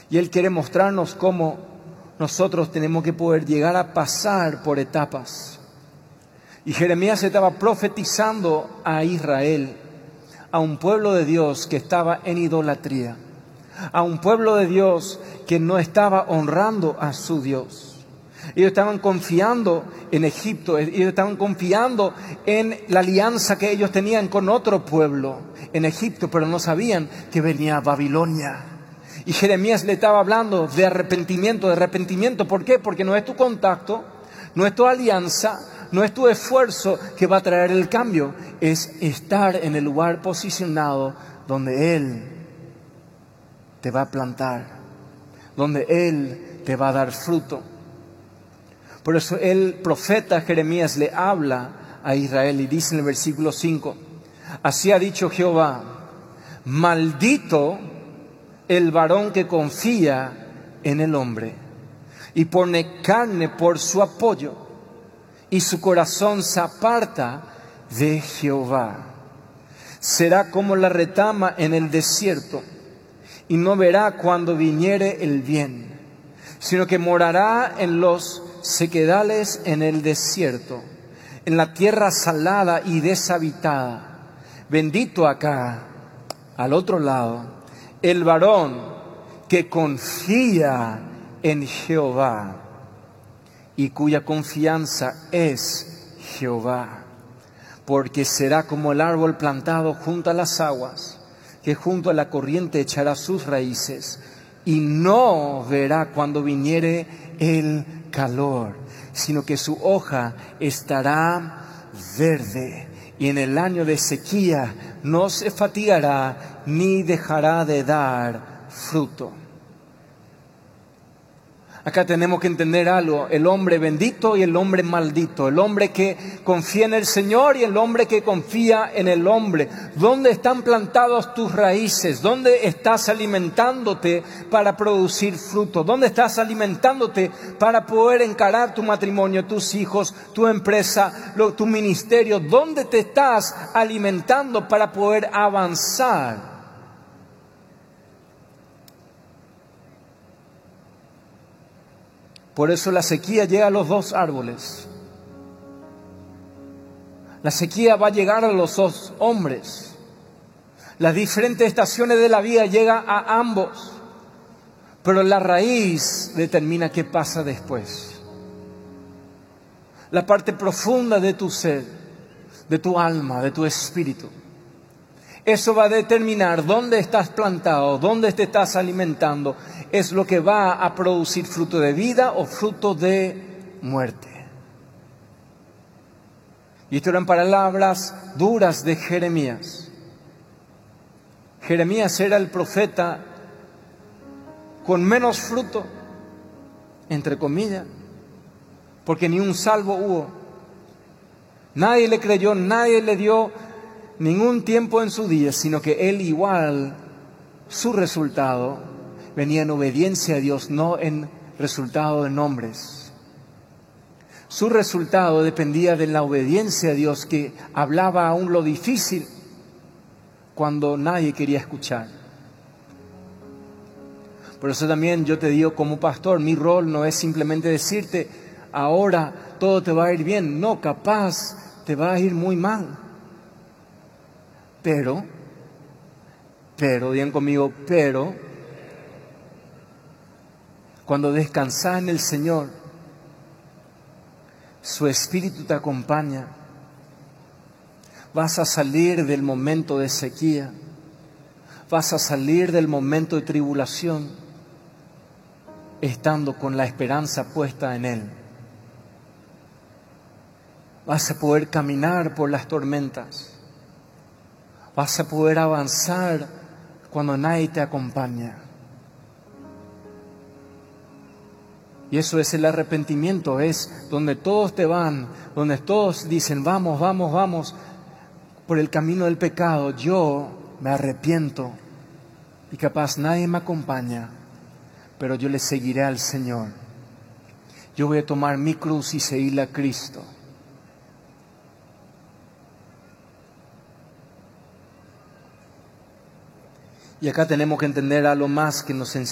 Y Él quiere mostrarnos cómo nosotros tenemos que poder llegar a pasar por etapas. Y Jeremías estaba profetizando a Israel, a un pueblo de Dios que estaba en idolatría, a un pueblo de Dios que no estaba honrando a su Dios. Ellos estaban confiando en Egipto, ellos estaban confiando en la alianza que ellos tenían con otro pueblo en Egipto, pero no sabían que venía Babilonia. Y Jeremías le estaba hablando de arrepentimiento, de arrepentimiento. ¿Por qué? Porque no es tu contacto, no es tu alianza, no es tu esfuerzo que va a traer el cambio. Es estar en el lugar posicionado donde Él te va a plantar, donde Él te va a dar fruto. Por eso el profeta Jeremías le habla a Israel y dice en el versículo 5, así ha dicho Jehová, maldito el varón que confía en el hombre y pone carne por su apoyo y su corazón se aparta de Jehová. Será como la retama en el desierto y no verá cuando viniere el bien, sino que morará en los sequedales en el desierto, en la tierra salada y deshabitada. Bendito acá, al otro lado, el varón que confía en Jehová y cuya confianza es Jehová, porque será como el árbol plantado junto a las aguas, que junto a la corriente echará sus raíces y no verá cuando viniere el calor, sino que su hoja estará verde y en el año de sequía no se fatigará ni dejará de dar fruto. Acá tenemos que entender algo, el hombre bendito y el hombre maldito, el hombre que confía en el Señor y el hombre que confía en el hombre. ¿Dónde están plantados tus raíces? ¿Dónde estás alimentándote para producir fruto? ¿Dónde estás alimentándote para poder encarar tu matrimonio, tus hijos, tu empresa, tu ministerio? ¿Dónde te estás alimentando para poder avanzar? Por eso la sequía llega a los dos árboles. La sequía va a llegar a los dos hombres. Las diferentes estaciones de la vida llegan a ambos. Pero la raíz determina qué pasa después. La parte profunda de tu ser, de tu alma, de tu espíritu. Eso va a determinar dónde estás plantado, dónde te estás alimentando. Es lo que va a producir fruto de vida o fruto de muerte. Y esto eran palabras duras de Jeremías. Jeremías era el profeta con menos fruto, entre comillas, porque ni un salvo hubo. Nadie le creyó, nadie le dio ningún tiempo en su día, sino que él igual, su resultado venía en obediencia a Dios, no en resultado de nombres. Su resultado dependía de la obediencia a Dios, que hablaba aún lo difícil cuando nadie quería escuchar. Por eso también yo te digo como pastor, mi rol no es simplemente decirte, ahora todo te va a ir bien. No, capaz te va a ir muy mal. Pero, digan conmigo, pero, cuando descansas en el Señor, su Espíritu te acompaña. Vas a salir del momento de sequía. Vas a salir del momento de tribulación, estando con la esperanza puesta en Él. Vas a poder caminar por las tormentas. Vas a poder avanzar cuando nadie te acompaña. Y eso es el arrepentimiento, es donde todos te van, donde todos dicen, vamos, vamos, vamos, por el camino del pecado. Yo me arrepiento y capaz nadie me acompaña, pero yo le seguiré al Señor. Yo voy a tomar mi cruz y seguirle a Cristo. Y acá tenemos que entender algo más que nos enseña